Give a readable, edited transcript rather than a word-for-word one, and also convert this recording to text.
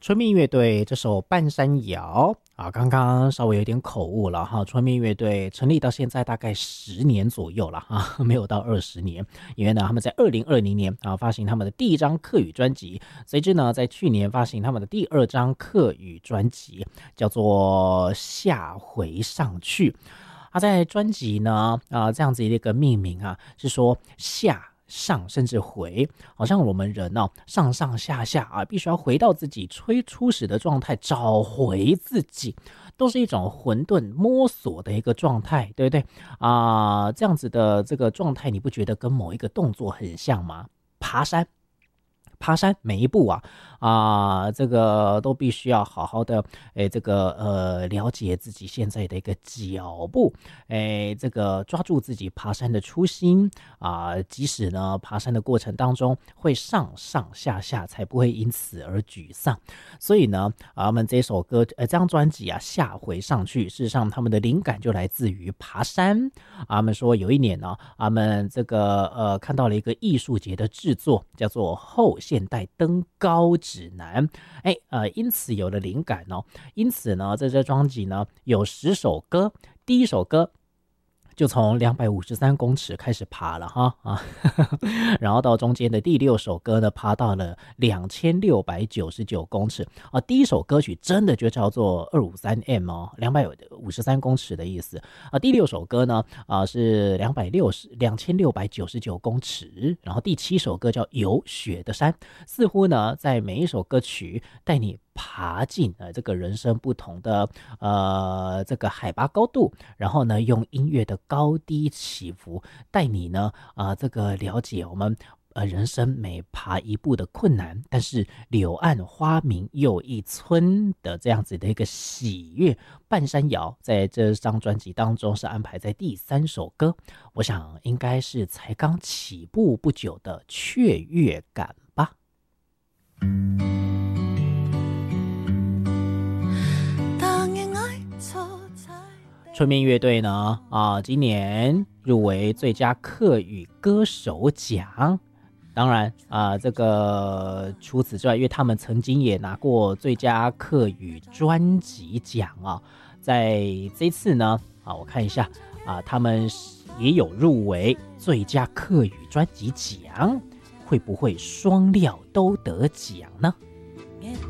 春眠乐队这首《半山摇》啊，刚刚稍微有点口误了哈。春眠乐队成立到现在大概10年左右了哈，没有到20年。因为呢，他们在2020年啊发行他们的第一张客语专辑，随之呢，在去年发行他们的第2张客语专辑，叫做《下回上去》。在专辑呢这样子的一个命名啊，是说下。上甚至回，好像我们人上上下下啊，必须要回到自己最初始的状态，找回自己，都是一种混沌摸索的一个状态，对不对这样子的这个状态，你不觉得跟某一个动作很像吗？爬山每一步这个都必须要好好的了解自己现在的一个脚步，这个抓住自己爬山的初心即使呢爬山的过程当中会上上下下，才不会因此而沮丧。所以呢他们这首歌这张专辑下回上去，事实上他们的灵感就来自于爬山。他们说有一年呢他们这个看到了一个艺术节的制作，叫做后现代登高指南，因此有了灵感因此呢在这专辑呢有10首歌，第一首歌就从253公尺开始爬了然后到中间的第6首歌呢爬到了2699公尺第一首歌曲真的就叫做 253M 253公尺的意思第6首歌呢是2699公尺，然后第7首歌叫有雪的山，似乎呢在每一首歌曲带你爬进这个人生不同的这个海拔高度，然后呢用音乐的高低起伏带你呢这个了解我们人生每爬一步的困难，但是柳暗花明又一村的这样子的一个喜悦。半山摇在这张专辑当中是安排在第3首歌，我想应该是才刚起步不久的雀跃感吧。春眠乐队呢今年入围最佳客语歌手奖。当然这个除此之外，因为他们曾经也拿过最佳客语专辑奖在这次呢我看一下他们也有入围最佳客语专辑奖，会不会双料都得奖呢？